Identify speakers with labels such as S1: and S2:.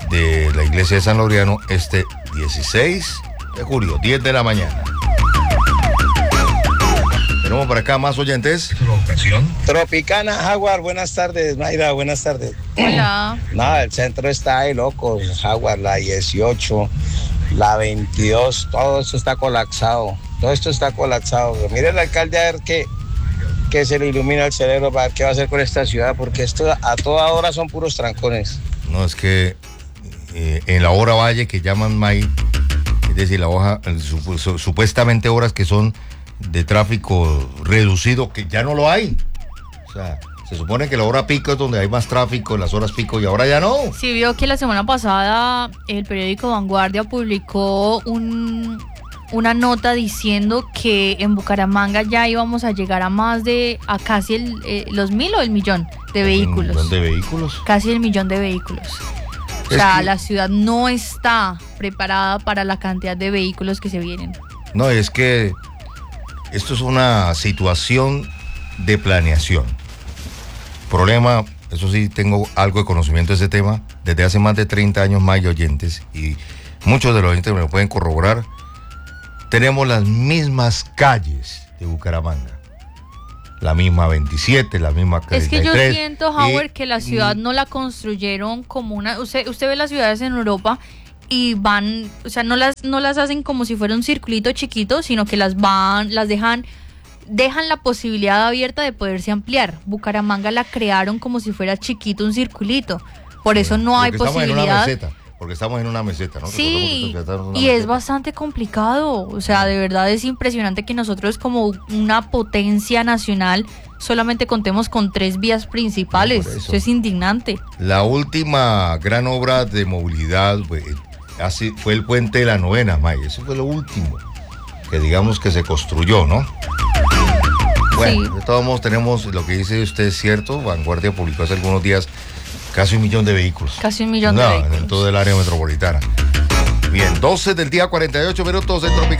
S1: de la iglesia de San Laureano este 16 de julio, 10 de la mañana. Tenemos por acá más oyentes.
S2: Tropicana Jaguar, buenas tardes, Mayra, buenas tardes.
S3: Hola.
S2: Nada, el centro está ahí, loco. Jaguar, la 18, la 22, todo esto está colapsado. Todo esto está colapsado. Mire el alcalde a ver que se le ilumina el cerebro para ver qué va a hacer con esta ciudad, porque esto a toda hora son puros trancones.
S1: No, es que en la hora valle que llaman May, es decir, la hoja, supuestamente horas que son de tráfico reducido, que ya no lo hay. O sea, se supone que la hora pico es donde hay más tráfico, en las horas pico, y ahora ya no.
S3: Sí, vio que la semana pasada el periódico Vanguardia publicó una nota diciendo que en Bucaramanga ya íbamos a llegar a casi los 1.000 o el millón de vehículos.
S1: ¿Un millón de vehículos?
S3: Casi el millón de vehículos. O sea, la ciudad no está preparada para la cantidad de vehículos que se vienen.
S1: No, es que esto es una situación de planeación. Problema, eso sí, tengo algo de conocimiento de ese tema. Desde hace más de 30 años más, oyentes, y muchos de los oyentes me lo pueden corroborar. Tenemos las mismas calles de Bucaramanga. La misma 27, la misma 33.
S3: Es que yo siento, Howard, que la ciudad no la construyeron como una... Usted ve las ciudades en Europa y van... O sea, no las hacen como si fuera un circulito chiquito, sino que las dejan la posibilidad abierta de poderse ampliar. Bucaramanga la crearon como si fuera chiquito un circulito. Por eso no hay posibilidad...
S1: Porque estamos en una meseta, ¿no?
S3: Sí, y es bastante complicado. O sea, de verdad es impresionante que nosotros como una potencia nacional solamente contemos con 3 vías principales. Eso es indignante.
S1: La última gran obra de movilidad fue el puente de la Novena, May. Eso fue lo último que digamos que se construyó, ¿no? Bueno, sí. De todos modos tenemos, lo que dice usted es cierto, Vanguardia publicó hace algunos días casi 1 millón de vehículos.
S3: Casi 1 millón de vehículos.
S1: En todo el área metropolitana. Bien, 12 del día, 48 minutos en Tropical.